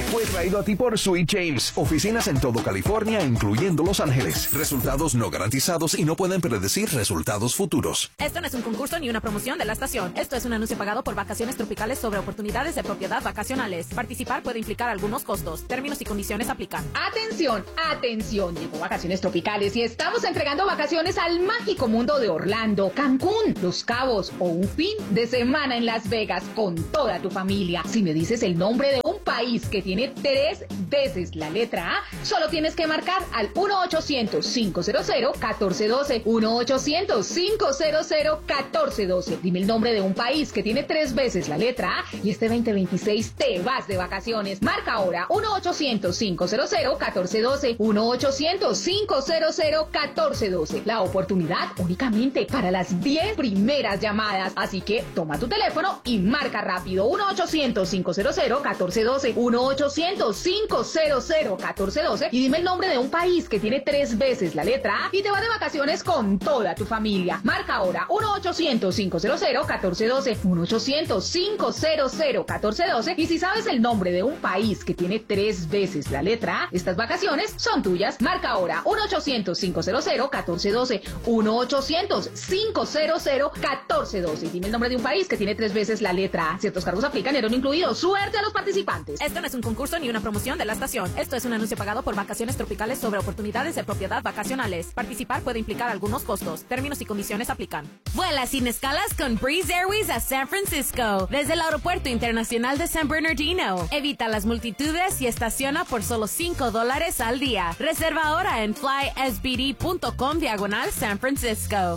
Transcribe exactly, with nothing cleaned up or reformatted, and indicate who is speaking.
Speaker 1: Fue traído a ti por Sweet James. Oficinas en todo California, incluyendo Los Ángeles. Resultados no garantizados y no pueden predecir resultados futuros.
Speaker 2: Esto no es un concurso ni una promoción de la estación. Esto es un anuncio pagado por Vacaciones Tropicales sobre oportunidades de propiedad vacacionales. Participar puede implicar algunos costos. Términos y condiciones aplican.
Speaker 3: Atención, atención. Llegó Vacaciones Tropicales y estamos entregando vacaciones al mágico mundo de Orlando, Cancún, Los Cabos o un fin de semana en Las Vegas con toda tu familia. Si me dices el nombre de un país que tiene tres veces la letra A, solo tienes que marcar al uno ochocientos, cinco cero cero, uno cuatro uno dos, uno ochocientos, cinco cero cero, uno cuatro uno dos. Dime el nombre de un país que tiene tres veces la letra A y este veinte veintiséis te vas de vacaciones. Marca ahora uno ochocientos, cinco cero cero, uno cuatro uno dos, uno ochocientos, cinco cero cero, uno cuatro uno dos. La oportunidad únicamente para las diez primeras llamadas. Así que toma tu teléfono y marca rápido uno ochocientos, cinco cero cero, uno cuatro uno dos, uno ochocientos, cinco cero cero, uno cuatro uno dos y dime el nombre de un país que tiene tres veces la letra A y te va de vacaciones con toda tu familia. Marca ahora uno ochocientos, cinco cero cero, uno cuatro uno dos, uno ochocientos, cinco cero cero, uno cuatro uno dos y si sabes el nombre de un país que tiene tres veces la letra A, estas vacaciones son tuyas. Marca ahora uno ochocientos, cinco cero cero, uno cuatro uno dos, uno ochocientos, cinco cero cero, uno cuatro uno dos y dime el nombre de un país que tiene tres veces la letra A. Ciertos cargos aplican, eran incluidos. Suerte a los participantes.
Speaker 2: Esto no es un concurso ni una promoción de la estación. Esto es un anuncio pagado por Vacaciones Tropicales sobre oportunidades de propiedad vacacionales. Participar puede implicar algunos costos. Términos y condiciones aplican. Vuela sin escalas con Breeze Airways a San Francisco desde el Aeropuerto Internacional de San Bernardino. Evita las multitudes y estaciona por solo cinco dólares al día. Reserva ahora en fly s b d punto com diagonal San Francisco.